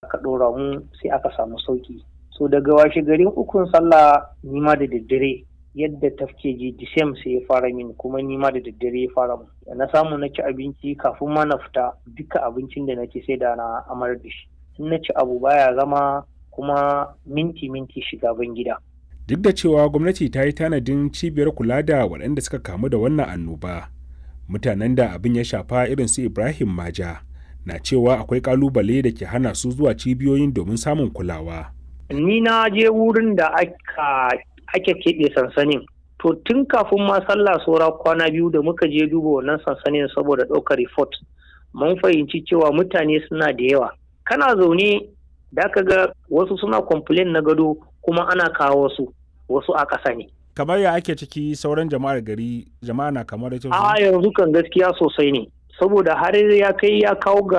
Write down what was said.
aka ɗora mu sai aka samu sauki. So daga washe garin ukun sallah nima da daddare yadda tafke ji disem sai ya fara min kuma nima da daddare ya fara mu. Na samu na ci abinci kafin ma na fita duka abincin da nake sai da na amar da shi. In na ci abu baya zama kuma minti shiga ban gida. Duk da cewa gwamnati ta yi tanadin cibiyar kula da waɗanda suka kamu da wannan annoba, mutanen da abin ya shafa irin su Ibrahim Maja na cewa akwai ƙalubale da ke hana su zuwa cibiyoyin domin samun kulawa. Ni na je wurin da ake keɓe sansanin. To tun kafin ma sallah saura kwana 2 da muka je duba wannan sansanin saboda ɗaukar report, mun fahimci cewa mutane suna da yawa. Kana zaune da ka ga wasu suna complain na gado kuma ana kawo wasu a ƙasa ne. Kamar ya ake ciki sauran jama'ar gari, jama'a na kamar ita? A yanzu kan gaskiya sosai ne, saboda har ya kai ya kawo ga